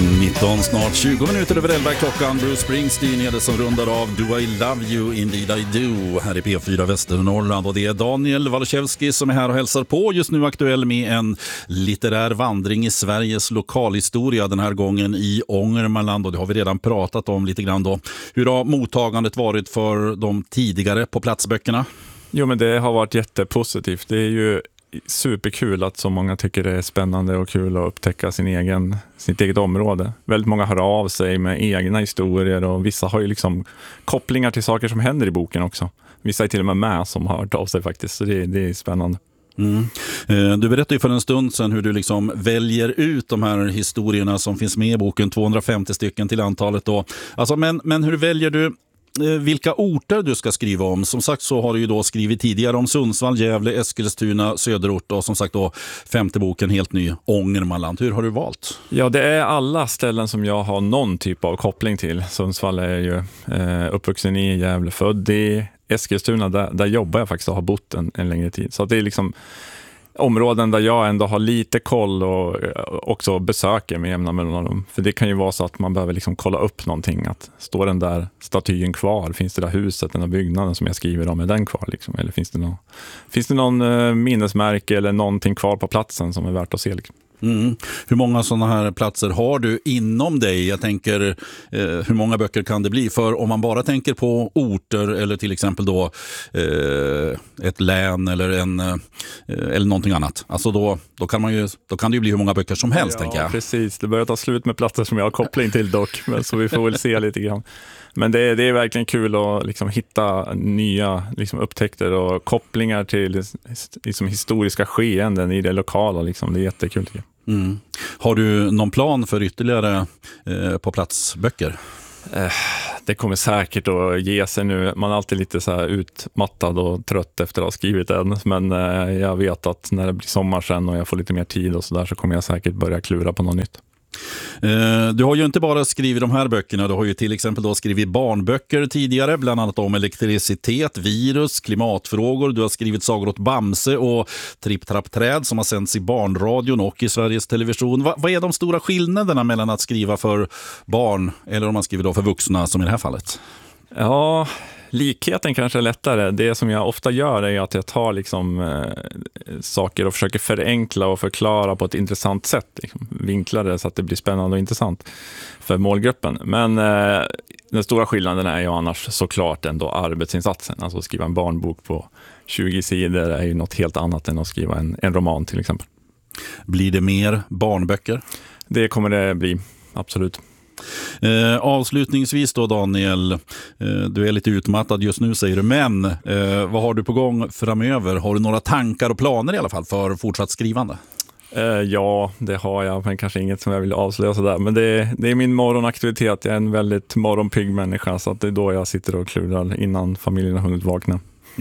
19, snart 20 minuter över 11 klockan. Bruce Springsteen är det som rundar av Do I Love You Indeed I Do här i P4 Västernorrland. Och det är Daniel Waluszewski som är här och hälsar på, just nu aktuell med en litterär vandring i Sveriges lokalhistoria, den här gången i Ångermanland. Och det har vi redan pratat om lite grann då. Hur har mottagandet varit för de tidigare på platsböckerna? Jo, men det har varit jättepositivt. Det är ju superkul att så många tycker det är spännande och kul att upptäcka sitt eget område. Väldigt många hör av sig med egna historier och vissa har ju liksom kopplingar till saker som händer i boken också. Vissa är till och med som har hört av sig faktiskt, så det är spännande. Du berättade ju för en stund sedan hur du liksom väljer ut de här historierna som finns med i boken, 250 stycken till antalet då. Alltså, men hur väljer du vilka orter du ska skriva om? Som sagt så har du ju då skrivit tidigare om Sundsvall, Gävle, Eskilstuna, Söderort och som sagt då femte boken helt ny, Ångermanland. Hur har du valt? Ja, det är alla ställen som jag har någon typ av koppling till. Sundsvall är ju uppvuxen i, Gävle född i, Eskilstuna där jobbar jag faktiskt och har bott en längre tid. Så det är liksom områden där jag ändå har lite koll och också besöker med jämna mellanrum. För det kan ju vara så att man behöver liksom kolla upp någonting. Att står den där statyn kvar? Finns det där huset, den där byggnaden som jag skriver om, är den kvar? Liksom? Eller finns det någon minnesmärke eller någonting kvar på platsen som är värt att se? Liksom? Hur många sådana här platser har du inom dig? Jag tänker, hur många böcker kan det bli? För om man bara tänker på orter eller till exempel då ett län eller någonting annat. Alltså då kan det ju bli hur många böcker som helst, tänker jag. Precis. Det börjar ta slut med platser som jag har koppling till dock. Men så vi får väl se lite grann. Men det är verkligen kul att liksom hitta nya liksom upptäckter och kopplingar till liksom historiska skeenden i det lokala. Liksom. Det är jättekul, tycker jag. Har du någon plan för ytterligare på platsböcker? Det kommer säkert att ge sig nu. Man är alltid lite så här utmattad och trött efter att ha skrivit en. Men jag vet att när det blir sommar sen och jag får lite mer tid och så där, så kommer jag säkert börja klura på något nytt. Du har ju inte bara skrivit de här böckerna, du har ju till exempel då skrivit barnböcker tidigare, bland annat om elektricitet, virus, klimatfrågor. Du har skrivit sagor åt Bamse och Tripp Trapp Träd som har sänds i barnradion och i Sveriges Television. Vad är de stora skillnaderna mellan att skriva för barn eller om man skriver då för vuxna som i det här fallet? Ja, likheten kanske är lättare. Det som jag ofta gör är att jag tar liksom, saker och försöker förenkla och förklara på ett intressant sätt. Liksom, vinkla det så att det blir spännande och intressant för målgruppen. Men den stora skillnaden är ju annars såklart ändå arbetsinsatsen. Alltså att skriva en barnbok på 20 sidor är ju något helt annat än att skriva en roman till exempel. Blir det mer barnböcker? Det kommer det bli, absolut. Avslutningsvis då, Daniel, du är lite utmattad just nu säger du, men vad har du på gång framöver? Har du några tankar och planer i alla fall för fortsatt skrivande? Ja, det har jag, men kanske inget som jag vill avslöja sådär. Men det är min morgonaktivitet. Jag är en väldigt morgonpigg människa, så att det är då jag sitter och klurar innan familjen har hunnit vakna.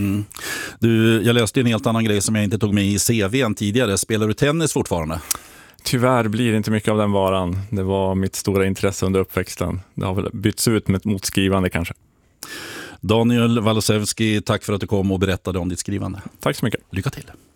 Jag läste en helt annan grej som jag inte tog med i CV:n tidigare. Spelar du tennis fortfarande? Tyvärr blir det inte mycket av den varan. Det var mitt stora intresse under uppväxten. Det har väl bytts ut mot skrivande kanske. Daniel Waluszewski, tack för att du kom och berättade om ditt skrivande. Tack så mycket. Lycka till.